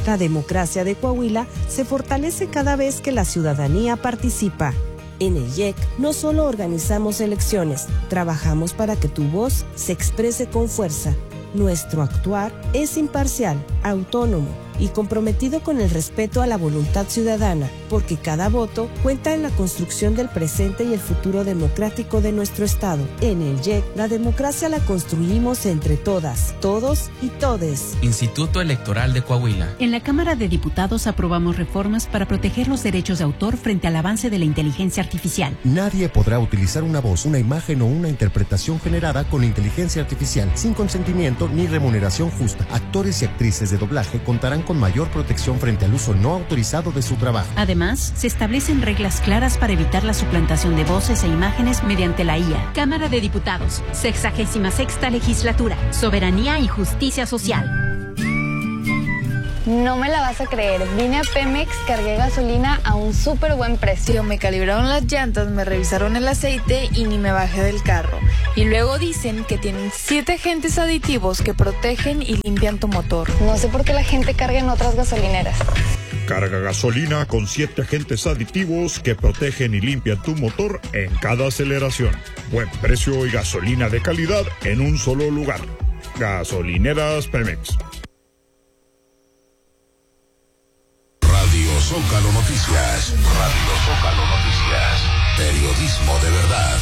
La democracia de Coahuila se fortalece cada vez que la ciudadanía participa. En el IEC no solo organizamos elecciones, trabajamos para que tu voz se exprese con fuerza. Nuestro actuar es imparcial, autónomo y comprometido con el respeto a la voluntad ciudadana, porque cada voto cuenta en la construcción del presente y el futuro democrático de nuestro Estado. En el IEC, la democracia la construimos entre todas, todos y todes. Instituto Electoral de Coahuila. En la Cámara de Diputados aprobamos reformas para proteger los derechos de autor frente al avance de la inteligencia artificial. Nadie podrá utilizar una voz, una imagen o una interpretación generada con inteligencia artificial sin consentimiento ni remuneración justa. Actores y actrices de doblaje contarán con mayor protección frente al uso no autorizado de su trabajo. Además, se establecen reglas claras para evitar la suplantación de voces e imágenes mediante la IA. Cámara de Diputados, 66ª Legislatura, Soberanía y Justicia Social. No me la vas a creer, vine a Pemex, cargué gasolina a un súper buen precio. Me calibraron las llantas, me revisaron el aceite y ni me bajé del carro. Y luego dicen que tienen 7 agentes aditivos que protegen y limpian tu motor. No sé por qué la gente carga en otras gasolineras. Carga gasolina con 7 agentes aditivos que protegen y limpian tu motor en cada aceleración. Buen precio y gasolina de calidad en un solo lugar. Gasolineras Pemex. Radio Zócalo Noticias. Radio Zócalo Noticias. Periodismo de verdad.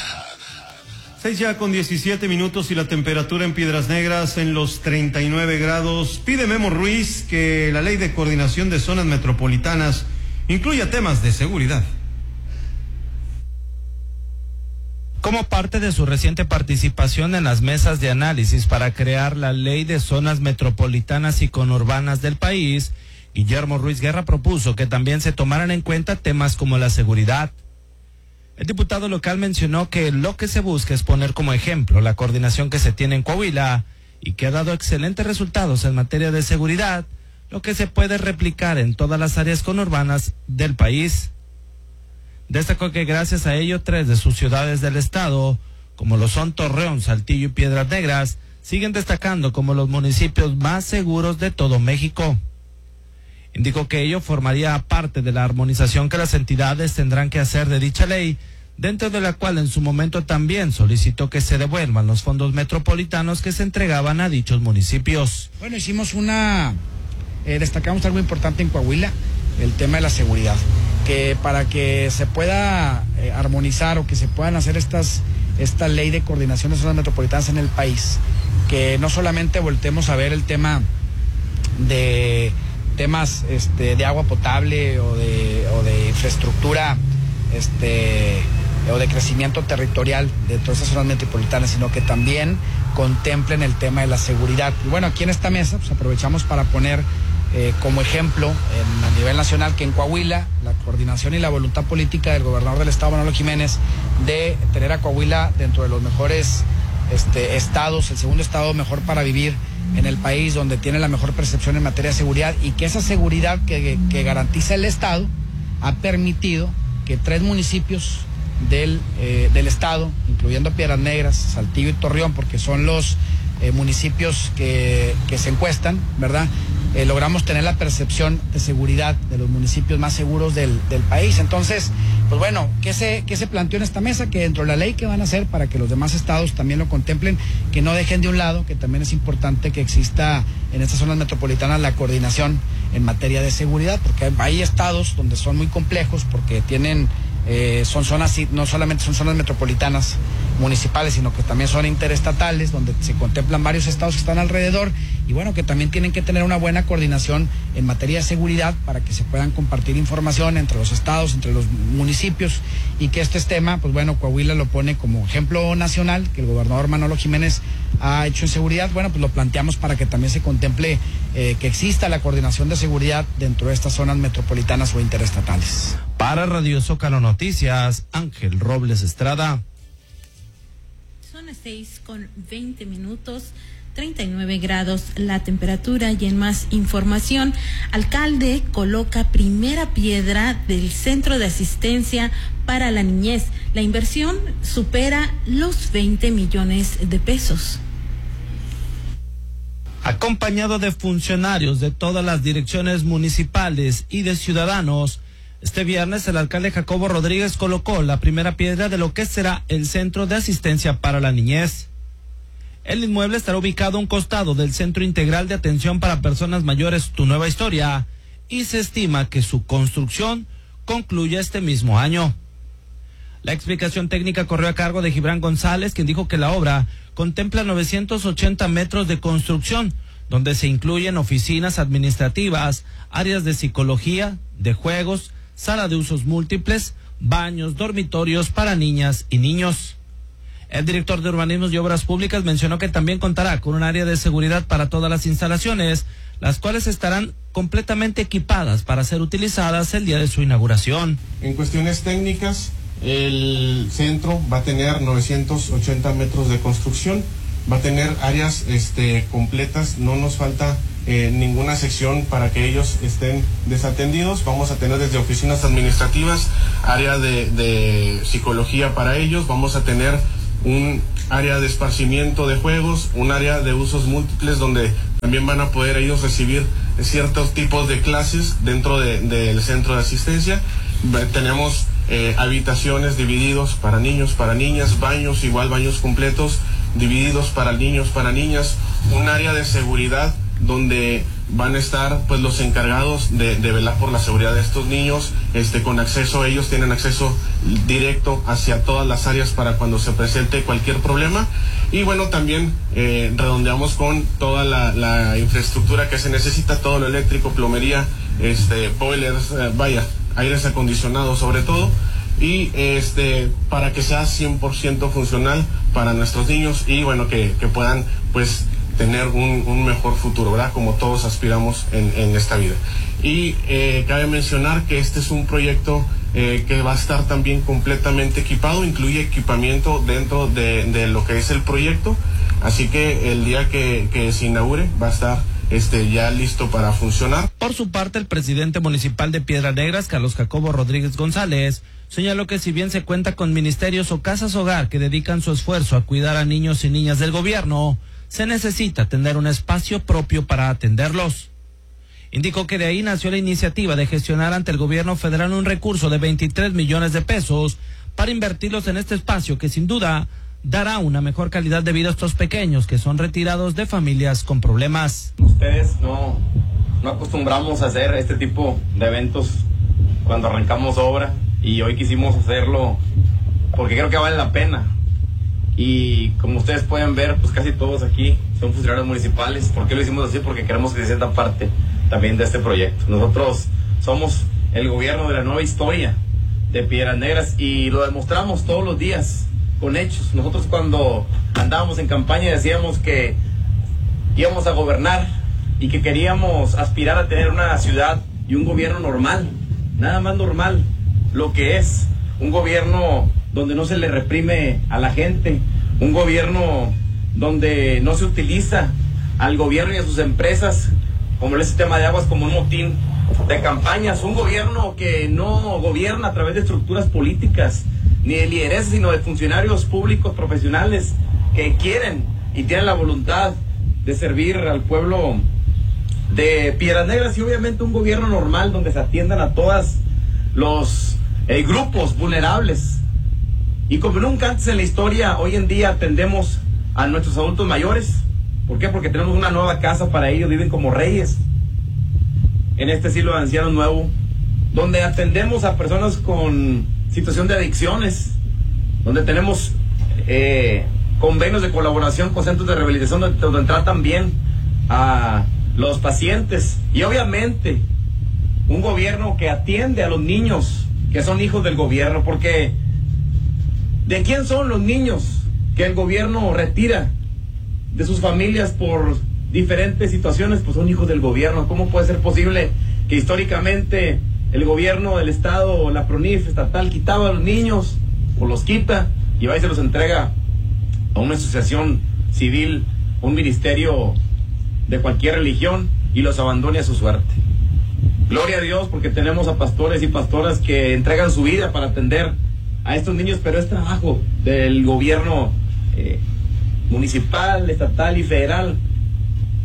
6:17 y la temperatura en Piedras Negras en los 39 grados. Pide Memo Ruiz que la ley de coordinación de zonas metropolitanas incluya temas de seguridad. Como parte de su reciente participación en las mesas de análisis para crear la ley de zonas metropolitanas y conurbanas del país, Guillermo Ruiz Guerra propuso que también se tomaran en cuenta temas como la seguridad. El diputado local mencionó que lo que se busca es poner como ejemplo la coordinación que se tiene en Coahuila y que ha dado excelentes resultados en materia de seguridad, lo que se puede replicar en todas las áreas conurbanas del país. Destacó que gracias a ello 3 de sus ciudades del estado, como lo son Torreón, Saltillo y Piedras Negras, siguen destacando como los municipios más seguros de todo México. Indicó que ello formaría parte de la armonización que las entidades tendrán que hacer de dicha ley, dentro de la cual en su momento también solicitó que se devuelvan los fondos metropolitanos que se entregaban a dichos municipios. Bueno, destacamos algo importante en Coahuila, el tema de la seguridad, que para que se pueda armonizar o que se puedan hacer esta ley de coordinación de zonas metropolitanas en el país, que no solamente voltemos a ver el tema de temas de agua potable o de infraestructura o de crecimiento territorial de todas esas zonas metropolitanas, sino que también contemplen el tema de la seguridad. Y bueno, aquí en esta mesa pues aprovechamos para poner como ejemplo a nivel nacional que en Coahuila la coordinación y la voluntad política del gobernador del estado, Manolo Jiménez, de tener a Coahuila dentro de los mejores estados, el segundo estado mejor para vivir en el país, donde tiene la mejor percepción en materia de seguridad, y que esa seguridad que garantiza el estado ha permitido que 3 municipios del estado, incluyendo Piedras Negras, Saltillo y Torreón, porque son los municipios que se encuestan, ¿verdad? Logramos tener la percepción de seguridad de los municipios más seguros del país. Entonces, pues bueno, ¿qué se planteó en esta mesa? Que dentro de la ley que van a hacer para que los demás estados también lo contemplen, que no dejen de un lado, que también es importante que exista en estas zonas metropolitanas la coordinación en materia de seguridad, porque hay estados donde son muy complejos, porque tienen son zonas, no solamente son zonas metropolitanas municipales, sino que también son interestatales, donde se contemplan varios estados que están alrededor, y bueno, que también tienen que tener una buena coordinación en materia de seguridad para que se puedan compartir información entre los estados, entre los municipios, y que este tema, pues bueno, Coahuila lo pone como ejemplo nacional, que el gobernador Manolo Jiménez ha hecho en seguridad. Bueno, pues lo planteamos para que también se contemple que exista la coordinación de seguridad dentro de estas zonas metropolitanas o interestatales. Para Radio Zócalo Noticias, Ángel Robles Estrada. Son las 6:20, 39 grados la temperatura. Y en más información, alcalde coloca primera piedra del Centro de Asistencia para la Niñez. La inversión supera los 20 millones de pesos. Acompañado de funcionarios de todas las direcciones municipales y de ciudadanos, este viernes el alcalde Jacobo Rodríguez colocó la primera piedra de lo que será el Centro de Asistencia para la Niñez. El inmueble estará ubicado a un costado del Centro Integral de Atención para Personas Mayores Tu Nueva Historia y se estima que su construcción concluya este mismo año. La explicación técnica corrió a cargo de Gibran González, quien dijo que la obra contempla 980 metros de construcción, donde se incluyen oficinas administrativas, áreas de psicología, de juegos, sala de usos múltiples, baños, dormitorios para niñas y niños. El director de Urbanismo y Obras Públicas mencionó que también contará con un área de seguridad para todas las instalaciones, las cuales estarán completamente equipadas para ser utilizadas el día de su inauguración. En cuestiones técnicas, el centro va a tener 980 metros de construcción, va a tener áreas completas, no nos falta ninguna sección para que ellos estén desatendidos. Vamos a tener desde oficinas administrativas, área de psicología para ellos, vamos a tener un área de esparcimiento de juegos, un área de usos múltiples donde también van a poder ellos recibir ciertos tipos de clases dentro del centro de asistencia. Tenemos habitaciones divididos para niños, para niñas, baños, igual baños completos divididos para niños, para niñas, un área de seguridad donde van a estar pues los encargados de velar por la seguridad de estos niños, con acceso, ellos tienen acceso directo hacia todas las áreas para cuando se presente cualquier problema. Y bueno, también redondeamos con toda la infraestructura que se necesita, todo lo eléctrico, plomería, boilers, aires acondicionados sobre todo, y para que sea 100% funcional para nuestros niños y bueno, que puedan pues tener un mejor futuro, ¿verdad? Como todos aspiramos en esta vida. Y cabe mencionar que este es un proyecto que va a estar también completamente equipado, incluye equipamiento dentro de lo que es el proyecto, así que el día que se inaugure va a estar ya listo para funcionar. Por su parte, el presidente municipal de Piedras Negras, Carlos Jacobo Rodríguez González, señaló que si bien se cuenta con ministerios o casas hogar que dedican su esfuerzo a cuidar a niños y niñas del gobierno, se necesita tener un espacio propio para atenderlos. Indicó que de ahí nació la iniciativa de gestionar ante el gobierno federal un recurso de 23 millones de pesos para invertirlos en este espacio que sin duda dará una mejor calidad de vida a estos pequeños que son retirados de familias con problemas. Ustedes no acostumbramos a hacer este tipo de eventos cuando arrancamos obra y hoy quisimos hacerlo porque creo que vale la pena. Y como ustedes pueden ver, pues casi todos aquí son funcionarios municipales. ¿Por qué lo hicimos así? Porque queremos que se sienta parte también de este proyecto. Nosotros somos el gobierno de la nueva historia de Piedras Negras y lo demostramos todos los días con hechos. Nosotros cuando andábamos en campaña decíamos que íbamos a gobernar y que queríamos aspirar a tener una ciudad y un gobierno normal, nada más normal, lo que es un gobierno donde no se le reprime a la gente, un gobierno donde no se utiliza al gobierno y a sus empresas como el sistema de aguas como un motín de campañas, un gobierno que no gobierna a través de estructuras políticas ni de lideresas, sino de funcionarios públicos profesionales que quieren y tienen la voluntad de servir al pueblo de Piedras Negras, y obviamente un gobierno normal donde se atiendan a todos los grupos vulnerables. Y como nunca antes en la historia, hoy en día atendemos a nuestros adultos mayores. ¿Por qué? Porque tenemos una nueva casa para ellos, viven como reyes en este siglo de ancianos nuevo, donde atendemos a personas con situación de adicciones, donde tenemos convenios de colaboración con centros de rehabilitación donde tratan bien a los pacientes, y obviamente un gobierno que atiende a los niños que son hijos del gobierno, porque ¿de quién son los niños que el gobierno retira de sus familias por diferentes situaciones? Pues son hijos del gobierno. ¿Cómo puede ser posible que históricamente el gobierno del estado, la PRONIF estatal, quitaba a los niños o los quita y va y se los entrega a una asociación civil, un ministerio de cualquier religión, y los abandone a su suerte? Gloria a Dios porque tenemos a pastores y pastoras que entregan su vida para atender a estos niños, pero es trabajo del gobierno municipal, estatal y federal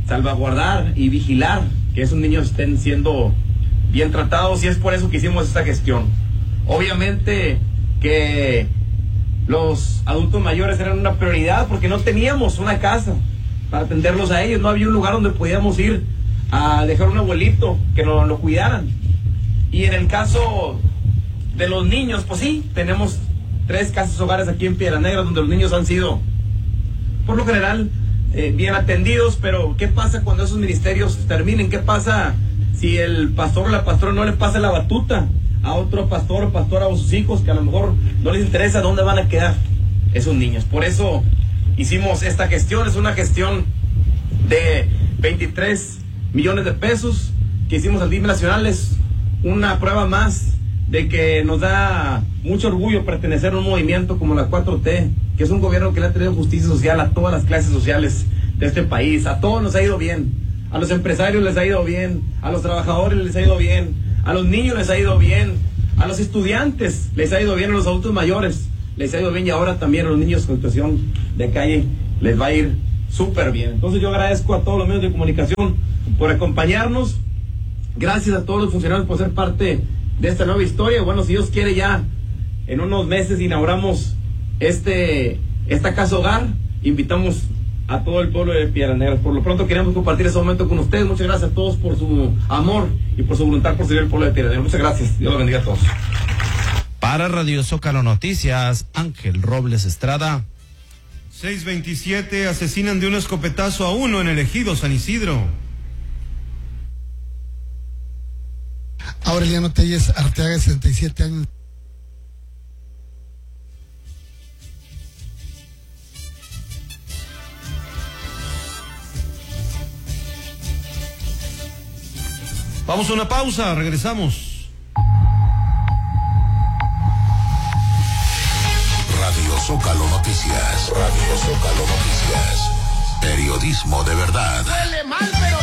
salvaguardar y vigilar que esos niños estén siendo bien tratados, y es por eso que hicimos esta gestión. Obviamente que los adultos mayores eran una prioridad porque no teníamos una casa para atenderlos a ellos, no había un lugar donde podíamos ir a dejar un abuelito que nos lo cuidaran. Y en el caso de los niños, pues sí, tenemos 3 casas hogares aquí en Piedras Negras donde los niños han sido, por lo general, bien atendidos. Pero ¿qué pasa cuando esos ministerios terminen? ¿Qué pasa si el pastor o la pastora no le pasa la batuta a otro pastor o pastora o a sus hijos, que a lo mejor no les interesa dónde van a quedar esos niños? Por eso hicimos esta gestión. Es una gestión de 23 millones de pesos que hicimos al DIF nacional. Es una prueba más de que nos da mucho orgullo pertenecer a un movimiento como la 4T, que es un gobierno que le ha traído justicia social a todas las clases sociales de este país. A todos nos ha ido bien, a los empresarios les ha ido bien, a los trabajadores les ha ido bien, a los niños les ha ido bien, a los estudiantes les ha ido bien, a los adultos mayores les ha ido bien, y ahora también a los niños con situación de calle les va a ir súper bien. Entonces yo agradezco a todos los medios de comunicación por acompañarnos. Gracias a todos los funcionarios por ser parte de esta nueva historia. Bueno, si Dios quiere, ya en unos meses inauguramos esta casa hogar. Invitamos a todo el pueblo de Piedras Negras. Por lo pronto queremos compartir ese momento con ustedes. Muchas gracias a todos por su amor y por su voluntad por servir al pueblo de Piedras Negras. Muchas gracias. Dios los bendiga a todos. Para Radio Zócalo Noticias, Ángel Robles Estrada. 6:27, asesinan de un escopetazo a uno en el ejido San Isidro. Aureliano Telles Arteaga, 67 años. Vamos a una pausa, regresamos. Radio Zócalo Noticias. Radio Zócalo Noticias. Periodismo de verdad. Huele mal, pero